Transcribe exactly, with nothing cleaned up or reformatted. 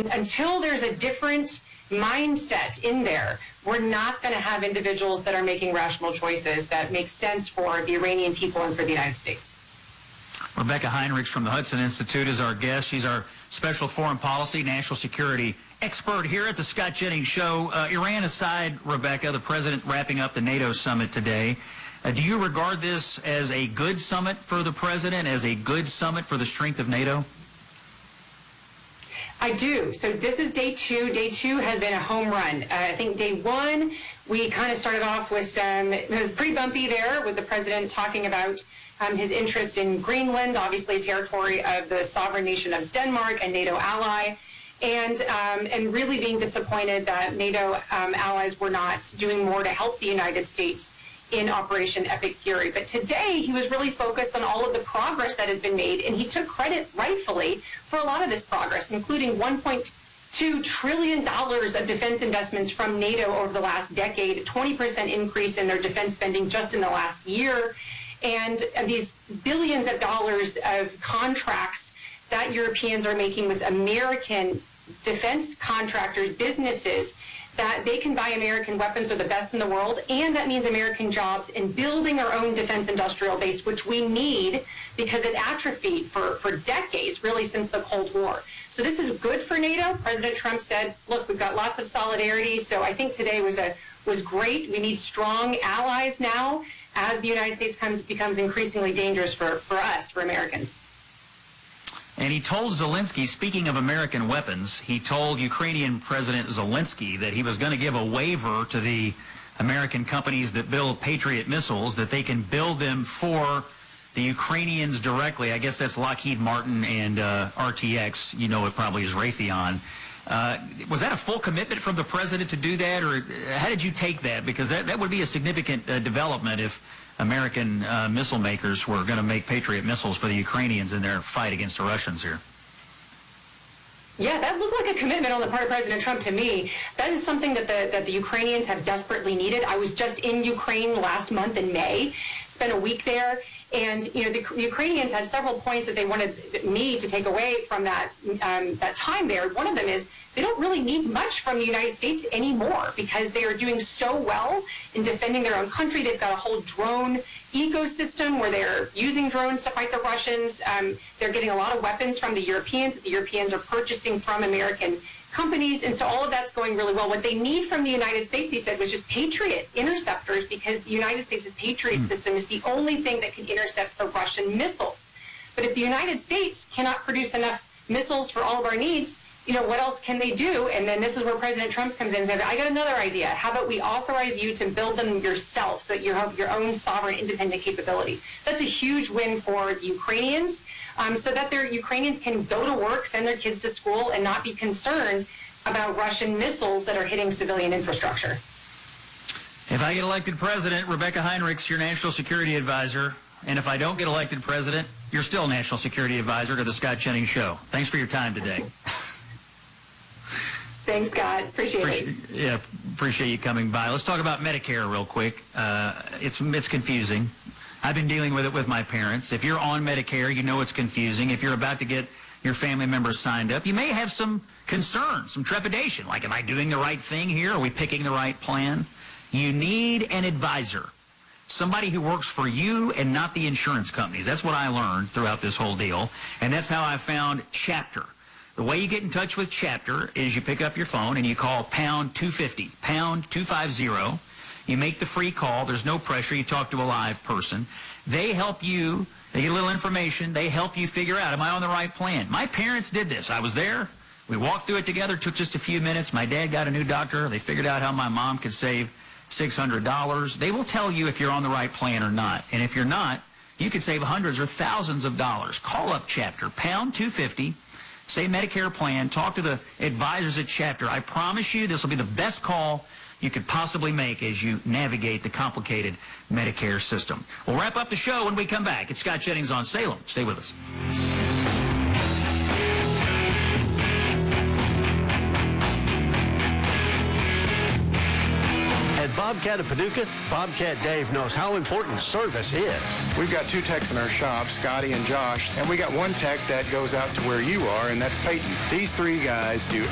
And until there's a different mindset in there, we're not going to have individuals that are making rational choices that make sense for the Iranian people and for the United States. Rebecca Heinrichs from the Hudson Institute is our guest. She's our special foreign policy, national security expert here at the Scott Jennings Show. Uh, Iran aside, Rebecca, the president wrapping up the NATO summit today. Uh, do you regard this as a good summit for the president, as a good summit for the strength of NATO? I do. So this is day two. Day two has been a home run. Uh, I think day one, we kind of started off with some, it was pretty bumpy there with the president talking about um, his interest in Greenland, obviously a territory of the sovereign nation of Denmark and NATO ally, and um, and really being disappointed that NATO um, allies were not doing more to help the United States in Operation Epic Fury. But today, he was really focused on all of the progress that has been made, and he took credit, rightfully, for a lot of this progress, including one point two trillion dollars of defense investments from NATO over the last decade, a twenty percent increase in their defense spending just in the last year, and these billions of dollars of contracts that Europeans are making with American defense contractors, businesses, that they can buy American weapons are the best in the world, and that means American jobs in building our own defense industrial base, which we need because it atrophied for, for decades, really since the Cold War. So this is good for NATO. President Trump said, look, we've got lots of solidarity, so I think today was a was great. We need strong allies now as the United States comes, becomes increasingly dangerous for, for us, for Americans. And he told Zelensky, speaking of American weapons, he told Ukrainian President Zelensky that he was going to give a waiver to the American companies that build Patriot missiles, that they can build them for the Ukrainians directly. I guess that's Lockheed Martin and uh, R T X. You know it probably is Raytheon. Uh, was that a full commitment from the president to do that, or how did you take that? Because that, that would be a significant uh, development if American uh, missile makers were going to make Patriot missiles for the Ukrainians in their fight against the Russians here. Yeah, that looked like a commitment on the part of President Trump to me. That is something that the, that the Ukrainians have desperately needed. I was just in Ukraine last month in May, spent a week there, and you know the, the Ukrainians had several points that they wanted me to take away from that um, that time there. One of them is they don't really need much from the United States anymore because they are doing so well in defending their own country. They've got a whole drone ecosystem where they're using drones to fight the Russians. Um, they're getting a lot of weapons from the Europeans that the Europeans are purchasing from American companies, and so all of that's going really well. What they need from the United States, he said, was just Patriot interceptors, because the United States' Patriot mm. system is the only thing that can intercept the Russian missiles. But if the United States cannot produce enough missiles for all of our needs, you know, what else can they do? And then this is where President Trump comes in and says, I got another idea. How about we authorize you to build them yourself so that you have your own sovereign, independent capability? That's a huge win for the Ukrainians, um, so that their Ukrainians can go to work, send their kids to school, and not be concerned about Russian missiles that are hitting civilian infrastructure. If I get elected president, Rebecca Heinrichs, your national security advisor, and if I don't get elected president, you're still national security advisor to the Scott Jennings Show. Thanks for your time today. Thanks, Scott. Appreciate, appreciate it. Yeah, appreciate you coming by. Let's talk about Medicare real quick. Uh, it's it's confusing. I've been dealing with it with my parents. If you're on Medicare, you know it's confusing. If you're about to get your family members signed up, you may have some concern, some trepidation. Like, am I doing the right thing here? Are we picking the right plan? You need an advisor, somebody who works for you and not the insurance companies. That's what I learned throughout this whole deal, and that's how I found Chapter. The way you get in touch with Chapter is you pick up your phone and you call pound two fifty, pound two fifty. You make the free call. There's no pressure. You talk to a live person. They help you. They get a little information. They help you figure out, am I on the right plan? My parents did this. I was there. We walked through it together. It took just a few minutes. My dad got a new doctor. They figured out how my mom could save six hundred dollars. They will tell you if you're on the right plan or not. And if you're not, you could save hundreds or thousands of dollars. Call up Chapter, pound two fifty. Say Medicare plan, talk to the advisors at Chapter. I promise you this will be the best call you could possibly make as you navigate the complicated Medicare system. We'll wrap up the show when we come back. It's Scott Jennings on Salem. Stay with us. At Bobcat of Paducah, Bobcat Dave knows how important service is. We've got two techs in our shop, Scotty and Josh, and we got one tech that goes out to where you are, and that's Peyton. These three guys do